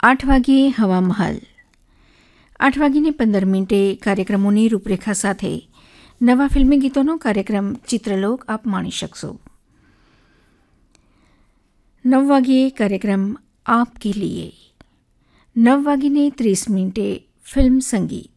8 વાગ્યે હવા મહલ, 8:15 કાર્યક્રમોની રૂપરેખા સાથે નવા ફિલ્મી ગીતોનો કાર્યક્રમ ચિત્રલોક આપ માણી શકશો. 9 વાગ્યે કાર્યક્રમ આપ કે લીએ, 9:30 ફિલ્મ સંગીત,